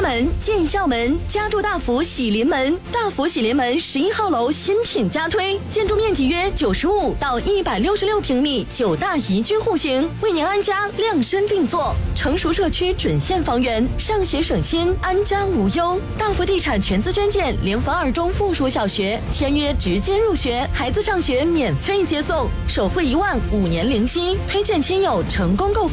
门、建校门，家住大福喜临门。大福喜临门11号楼新品加推，建筑面积约95到166平米，9大宜居户型，为您安家量身定做。成熟社区准现房源，上学省心，安家无忧。大福地产全资捐建联合2中附属小学，签约直接入学，孩子上学免费接送，首付1万，5年零息。推荐亲友成功购房。